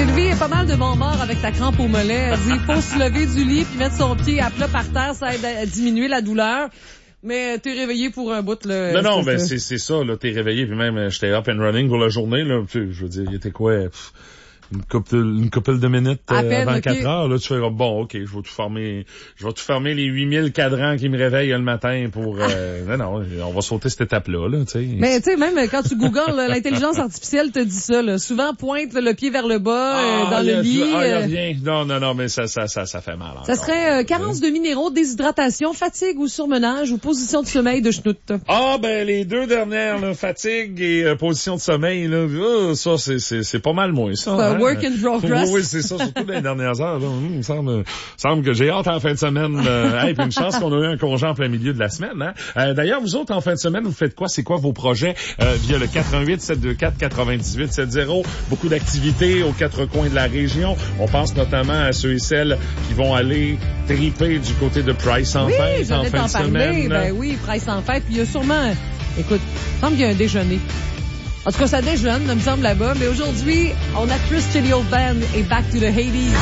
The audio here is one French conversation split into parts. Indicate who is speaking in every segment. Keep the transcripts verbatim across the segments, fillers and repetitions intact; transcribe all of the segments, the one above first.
Speaker 1: Sylvie est pas mal de bon bord avec ta crampe au mollet. Elle dit, il faut se lever du lit puis mettre son pied à plat par terre, ça aide à diminuer la douleur. Mais t'es réveillé pour un bout, là.
Speaker 2: Non, non, ben, c'est, c'est ça, là. T'es réveillé puis même, j'étais up and running pour la journée, là. Je veux dire, il était quoi? Pff, une couple, une couple de minutes euh, peine, avant quatre okay. heures, là, tu fais, bon, ok, je vais tout fermer, je vais tout fermer les huit mille cadrans qui me réveillent le matin pour, euh, non, non, on va sauter cette étape-là, là, tu sais.
Speaker 1: Mais, tu sais, même quand tu googles, l'intelligence artificielle te dit ça, là. Souvent, pointe le pied vers le bas, ah, euh, dans le lit.
Speaker 2: Ah, y a rien. Non, non, non, mais ça, ça, ça, ça fait mal encore.
Speaker 1: Ça serait, euh, carence de minéraux, déshydratation, fatigue ou surmenage ou position de sommeil de schnout.
Speaker 2: Ah, ben, les deux dernières, là, fatigue et euh, position de sommeil, là, oh, ça, c'est, c'est, c'est pas mal moins, ça.
Speaker 1: Hein? Work in progress.
Speaker 2: Oui, oui, c'est ça, surtout dans les dernières heures, là. Il me semble, semble que j'ai hâte en fin de semaine. Euh, hey, puis une chance qu'on a eu un congé en plein milieu de la semaine, hein. Euh, d'ailleurs, vous autres, en fin de semaine, vous faites quoi? C'est quoi vos projets, euh, via le quatre un huit, sept deux quatre, quatre-vingt-dix-huit soixante? Beaucoup d'activités aux quatre coins de la région. On pense notamment à ceux et celles qui vont aller triper du côté de Price en
Speaker 1: oui,
Speaker 2: fête en fin de
Speaker 1: parler.
Speaker 2: semaine.
Speaker 1: Ben oui, Price en fête. Puis il y a sûrement, écoute, il semble qu'il y a un déjeuner. En tout cas, ça déjeune, il me semble, là-bas. Mais aujourd'hui, on a Chris Chilio Band et Back to the Hades.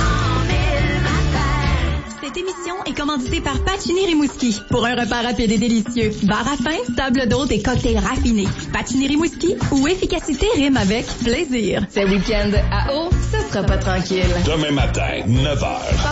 Speaker 3: Cette émission est commanditée par Pacini Rimouski. Pour un repas rapide et délicieux, bar à pain, table d'hôte et cocktails raffinés. Pacini Rimouski, où efficacité rime avec plaisir.
Speaker 4: Ce week-end à eau, ce sera pas tranquille.
Speaker 5: Demain matin, neuf heures.